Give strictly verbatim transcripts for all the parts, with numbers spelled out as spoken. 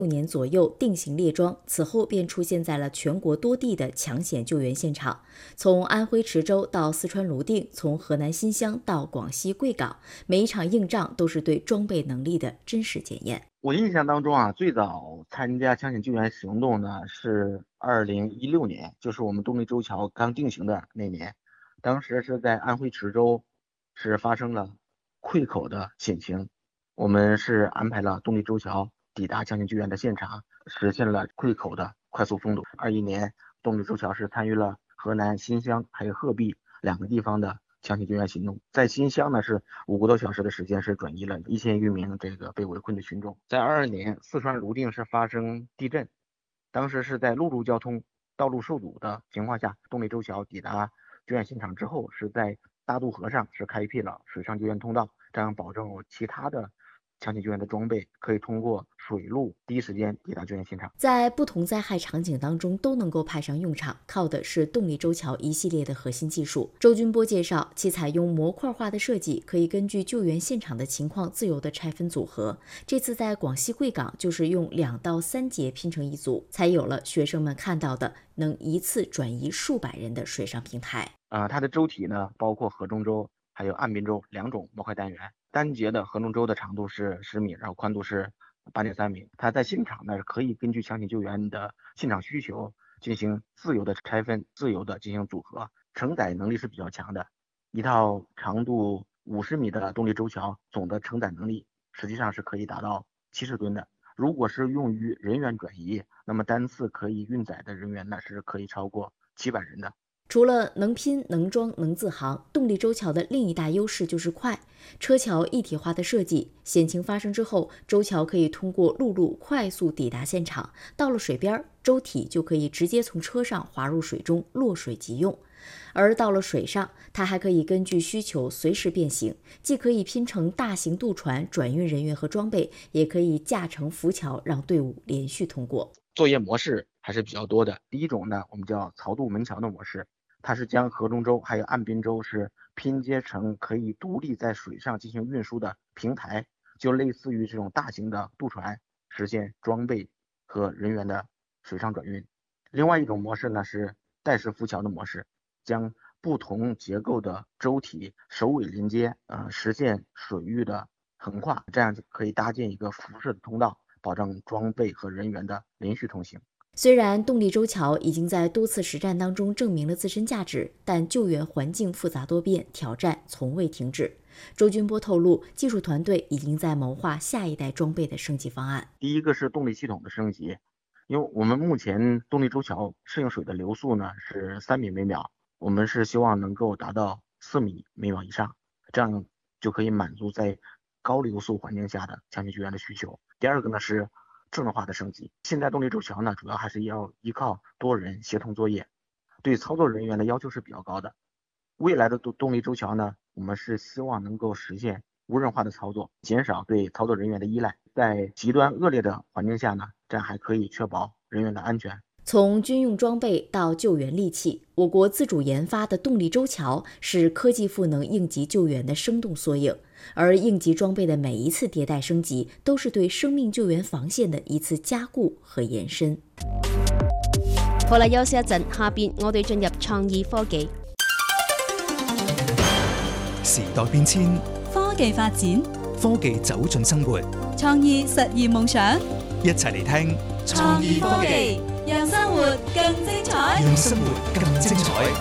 六年左右定型列桩，此后便出现在了全国多地的抢险救援现场。从安徽池州到四川泸定，从河南新乡到广西贵港，每一场硬仗都是对装备能力的真实检验。 我印象当中啊，最早参加抢险救援行动呢是二零一六年，就是我们动力周桥刚定型的那年。当时是在安徽池州，是发生了溃口的险情，我们是安排了动力周桥抵达抢险救援的现场，实现了溃口的快速封堵。二一年，动力周桥是参与了河南新乡还有鹤壁两个地方的抢险救援行动。在新乡呢，是五个多小时的时间是转移了一千余名这个被围困的群众。在二二年，四川泸定是发生地震，当时是在陆路交通道路受阻的情况下，动力周桥抵达救援现场之后，是在大渡河上是开辟了水上救援通道，这样保证其他的抢险救援的装备可以通过水路第一时间抵达救援现场。 在不同灾害场景当中都能够派上用场，靠的是动力周桥一系列的核心技术。周军波介绍，其采用模块化的设计，可以根据救援现场的情况自由的拆分组合。这次在广西贵港就是用两到三节拼成一组，才有了学生们看到的能一次转移数百人的水上平台。 呃，它的舟体呢，包括河中舟还有岸边舟两种模块单元。单节的河中舟的长度是十米，然后宽度是八点三米。它在现场呢，可以根据抢险救援的现场需求进行自由的拆分，自由的进行组合，承载能力是比较强的。一套长度五十米的动力周桥，总的承载能力实际上是可以达到七十吨的。如果是用于人员转移，那么单次可以运载的人员呢是可以超过七百人的。 除了能拼、能装、能自航，动力周桥的另一大优势就是快。车桥一体化的设计，险情发生之后，周桥可以通过陆路快速抵达现场，到了水边，舟体就可以直接从车上滑入水中，落水即用。而到了水上，它还可以根据需求随时变形，既可以拼成大型渡船转运人员和装备，也可以架成浮桥让队伍连续通过。 作业模式还是比较多的。第一种呢，我们叫槽渡门桥的模式，它是将河中舟还有岸边舟是拼接成可以独立在水上进行运输的平台，就类似于这种大型的渡船，实现装备和人员的水上转运。另外一种模式呢是带式浮桥的模式，将不同结构的舟体首尾连接，呃，实现水域的横跨，这样就可以搭建一个辐射的通道，保证装备和人员的连续通行。 虽然动力周桥已经在多次实战当中证明了自身价值，但救援环境复杂多变，挑战从未停止。周军波透露，技术团队已经在谋划下一代装备的升级方案。 第一个是动力系统的升级，因为我们目前动力周桥适应水的流速呢是三米每秒，我们是希望能够达到四米每秒以上，这样就可以满足在高流速环境下的抢险救援的需求。第二个呢是智能化的升级，现在动力周桥呢主要还是要依靠多人协同作业，对操作人员的要求是比较高的。未来的动力周桥呢，我们是希望能够实现无人化的操作，减少对操作人员的依赖。在极端恶劣的环境下呢，这样还可以确保人员的安全。 从军用装备到救援利器，我国自主研发的动力周桥是科技赋能应急救援的生动缩影，而应急装备的每一次迭代升级，都是对生命救援防線的一次加固和延伸。 好啦，休息一陣，下邊我哋進入創意科技。 時代變遷， 科技發展， 科技走進生活， 創意實現夢想。 一齊嚟聽創意科技，讓生活更精彩， 讓生活更精彩。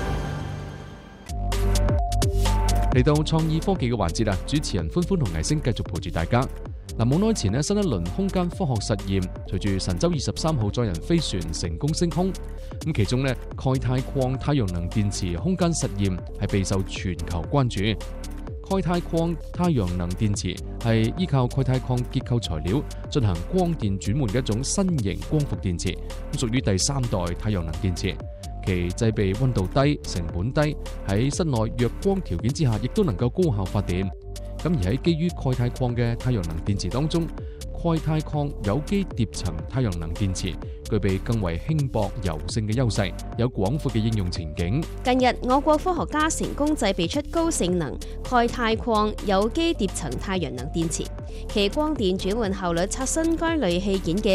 嚟到創意科技嘅環節啦，主持人歡歡同藝星繼續陪住大家。嗱，冇耐前呢，新一輪空間科學實驗隨住神舟二十三號載人飛船成功升空，咁其中呢，鈣鈦礦太陽能電池空間實驗係備受全球關注。鈣鈦礦太陽能電池係依靠鈣鈦礦結構材料進行光電轉換嘅一種新型光伏電池，咁屬於第三代太陽能電池。其製備溫度低、成本低，喺室內弱光條件之下，亦都能夠高效發電。咁而喺基於鈣鈦礦嘅太陽能電池當中，鈣鈦礦有機疊層太陽能電池具備更為輕薄柔性嘅優勢，有廣闊嘅應用前景。 近日，我國科學家成功製備出高性能鈣鈦礦有機疊層太陽能電池，其光電轉換效率刷新該類器件嘅